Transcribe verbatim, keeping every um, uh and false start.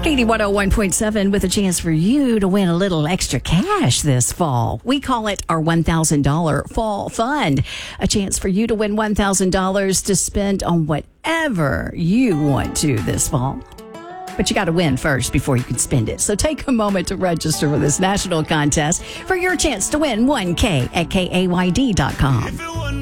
Katie one oh one point seven with a chance for you to win a little extra cash this fall. We call it our one thousand dollars Fall Fund. A chance for you to win one thousand dollars to spend on whatever you want to this fall. But you got to win first before you can spend it. So take a moment to register for this national contest for your chance to win one K at K A Y D dot com.